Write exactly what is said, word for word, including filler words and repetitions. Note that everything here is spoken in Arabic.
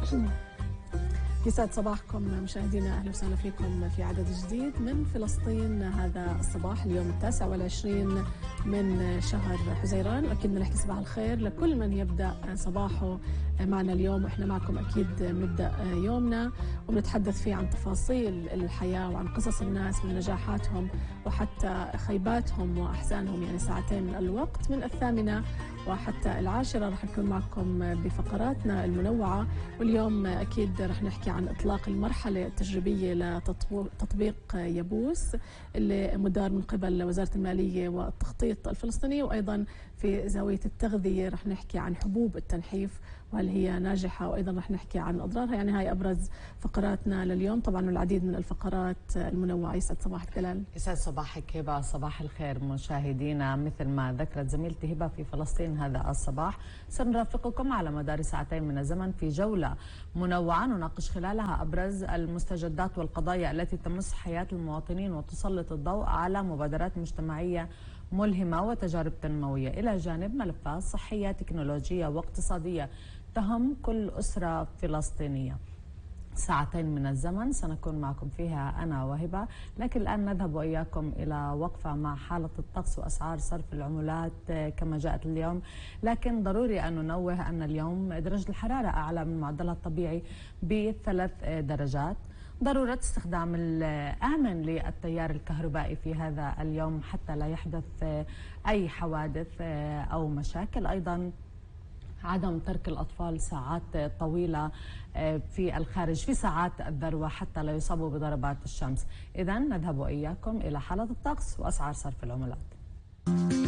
يسعد صباحكم مشاهدينا، أهلا وسهلا فيكم في عدد جديد من فلسطين هذا الصباح، اليوم التاسع والعشرين من شهر حزيران. أكيد بنحكي صباح الخير لكل من يبدأ صباحه معنا اليوم، وإحنا معكم أكيد بنبدأ يومنا وبنتحدث فيه عن تفاصيل الحياة وعن قصص الناس من نجاحاتهم وحتى خيباتهم وأحزانهم. يعني ساعتين من الوقت من الثامنة وحتى العاشرة رح نكون معكم بفقراتنا المنوعة، واليوم أكيد رح نحكي عن إطلاق المرحلة التجريبية لتطبيق يبوس اللي مدار من قبل وزارة المالية والتخطيط الفلسطينية، وأيضا في زاوية التغذية رح نحكي عن حبوب التنحيف وهل هي ناجحة، وأيضا رح نحكي عن أضرارها. يعني هاي أبرز فقراتنا لليوم، طبعا العديد من الفقرات المنوعة. يسعد صباحك دلال. يسعد صباحك هبة. صباح الخير مشاهدينا. مثل ما ذكرت زميلتي هبة في فلسطين هذا الصباح سنرافقكم على مدار ساعتين من الزمن في جولة منوعة نناقش خلالها أبرز المستجدات والقضايا التي تمس حياة المواطنين وتسلط الضوء على مبادرات مجتمعية ملهمة وتجارب تنموية، إلى جانب ملفات صحية تكنولوجية واقتصادية تهم كل أسرة فلسطينية. ساعتين من الزمن سنكون معكم فيها أنا وهبة، لكن الآن نذهب وإياكم إلى وقفة مع حالة الطقس وأسعار صرف العملات كما جاءت اليوم. لكن ضروري أن ننوه أن اليوم درجة الحرارة أعلى من معدلها الطبيعي بثلاث درجات. ضرورة استخدام الآمن للتيار الكهربائي في هذا اليوم حتى لا يحدث أي حوادث أو مشاكل. أيضا عدم ترك الأطفال ساعات طويلة في الخارج في ساعات الذروة حتى لا يصابوا بضربات الشمس. إذن نذهب وإياكم إلى حالة الطقس وأسعار صرف العملات.